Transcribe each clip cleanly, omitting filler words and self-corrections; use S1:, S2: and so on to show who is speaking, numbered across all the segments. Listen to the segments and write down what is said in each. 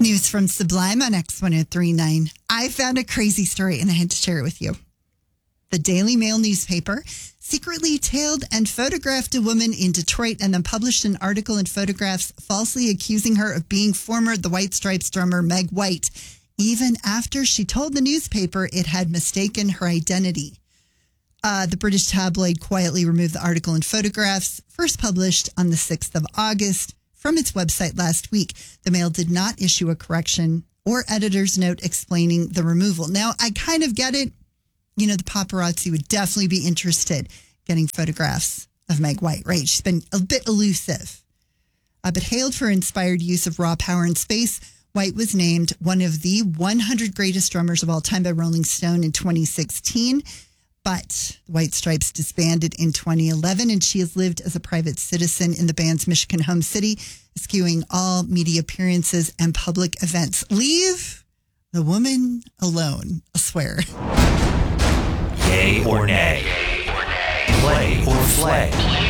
S1: News from Sublime on X1039. I found a crazy story and I had to share it with you. The Daily Mail newspaper secretly tailed and photographed a woman in Detroit and then published an article and photographs falsely accusing her of being former The White Stripes drummer Meg White, even after she told the newspaper it had mistaken her identity. The British tabloid quietly removed the article and photographs, first published on the 6th of August, from its website last week. The Mail did not issue a correction or editor's note explaining the removal. Now, I kind of get it. You know, the paparazzi would definitely be interested getting photographs of Meg White, right? She's been a bit elusive. But hailed for inspired use of raw power in space, White was named one of the 100 greatest drummers of all time by Rolling Stone in 2016. But the White Stripes disbanded in 2011, and she has lived as a private citizen in the band's Michigan home city, eschewing all media appearances and public events. Leave the woman alone, I swear.
S2: Yay or nay? Play or flay?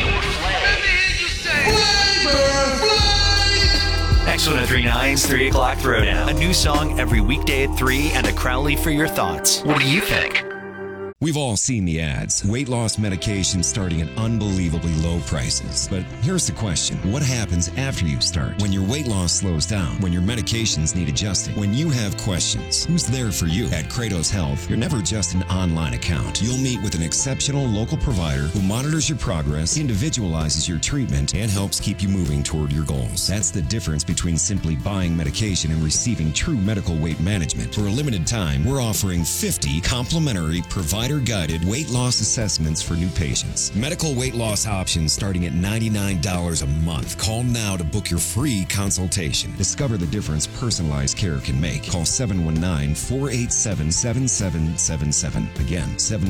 S2: X1039's 3 o'clock throwdown. A new song every weekday at 3 and a Crowley for your thoughts. What do you think?
S3: We've all seen the ads. Weight loss medication starting at unbelievably low prices. But here's the question. What happens after you start? When your weight loss slows down? When your medications need adjusting? When you have questions? Who's there for you? At Kratos Health, you're never just an online account. You'll meet with an exceptional local provider who monitors your progress, individualizes your treatment, and helps keep you moving toward your goals. That's the difference between simply buying medication and receiving true medical weight management. For a limited time, we're offering 50 complimentary provider-guided weight loss assessments for new patients. Medical weight loss options starting at $99 a month. Call now to book your free consultation. Discover the difference personalized care can make. Call 719-487-7777. Again,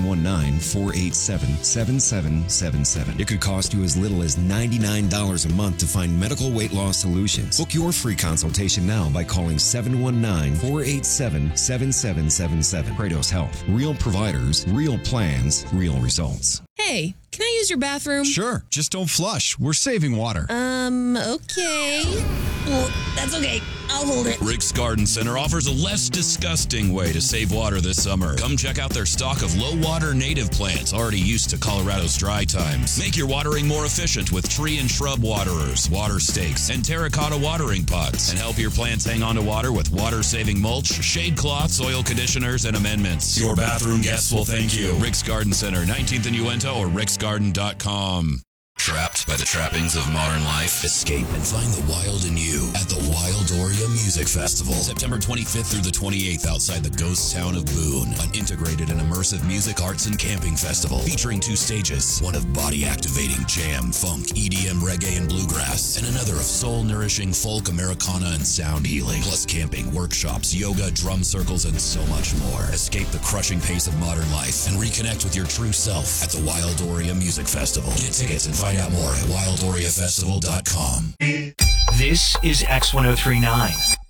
S3: 719-487-7777. It could cost you as little as $99 a month to find medical weight loss solutions. Book your free consultation now by calling 719-487-7777. Kratos Health. Real providers, real plans, real results.
S4: Hey, can I use your bathroom?
S5: Sure, just don't flush. We're saving water.
S4: Okay. Well, that's okay. I'll hold it.
S6: Rick's Garden Center offers a less disgusting way to save water this summer. Come check out their stock of low-water native plants already used to Colorado's dry times. Make your watering more efficient with tree and shrub waterers, water stakes, and terracotta watering pots. And help your plants hang on to water with water-saving mulch, shade cloths, soil conditioners, and amendments. Your bathroom guests will thank you. Rick's Garden Center, 19th and Uinta, or ricksgarden.com. Trapped by the trappings of modern life? Escape and find the wild in you at the Wildoria Music Festival. September 25th through the 28th outside the ghost town of Boone. An integrated and immersive music, arts, and camping festival featuring 2 stages. One of body-activating jam, funk, EDM, reggae, and bluegrass. And another of soul-nourishing folk, Americana, and sound healing. Plus camping, workshops, yoga, drum circles, and so much more. Escape the crushing pace of modern life and reconnect with your true self at the Wildoria Music Festival. Get tickets and find out more at wildoriafestival.com.
S2: This is X1039.